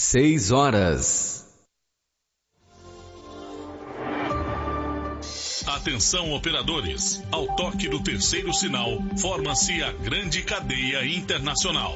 6 horas. Atenção, operadores. Ao toque do terceiro sinal, forma-se a grande cadeia internacional.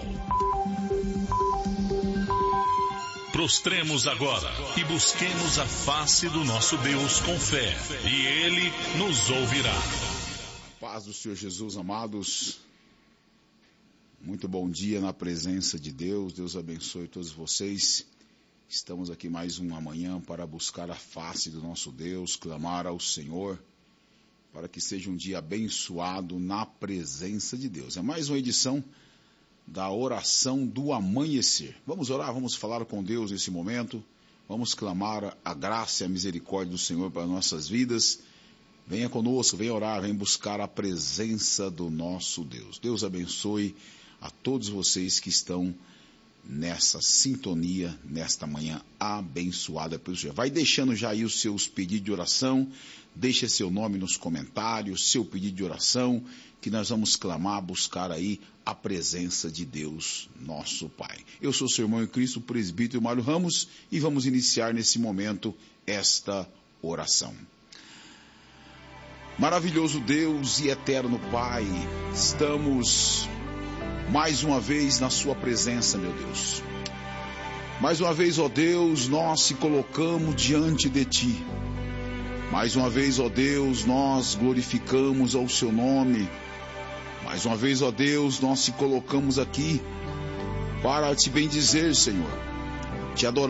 Prostremos agora e busquemos a face do nosso Deus com fé, e Ele nos ouvirá. Paz do Senhor Jesus, amados. Muito bom dia na presença de Deus. Deus abençoe todos vocês. Estamos aqui mais uma manhã para buscar a face do nosso Deus, clamar ao Senhor, para que seja um dia abençoado na presença de Deus. É mais uma edição da oração do amanhecer. Vamos orar, vamos falar com Deus nesse momento. Vamos clamar a graça e a misericórdia do Senhor para nossas vidas. Venha conosco, venha orar, venha buscar a presença do nosso Deus. Deus abençoe a todos vocês que estão nessa sintonia, nesta manhã abençoada pelo Senhor. Vai deixando já aí os seus pedidos de oração, deixa seu nome nos comentários, seu pedido de oração, que nós vamos clamar, buscar aí a presença de Deus, nosso Pai. Eu sou o seu irmão em Cristo, o presbítero Mário Ramos, e vamos iniciar nesse momento esta oração. Maravilhoso Deus e eterno Pai, estamos mais uma vez na sua presença, meu Deus. Mais uma vez, ó Deus, nós se colocamos diante de Ti. Mais uma vez, ó Deus, nós glorificamos ao Seu nome. Mais uma vez, ó Deus, nós se colocamos aqui para Te bendizer, Senhor. Te adorar.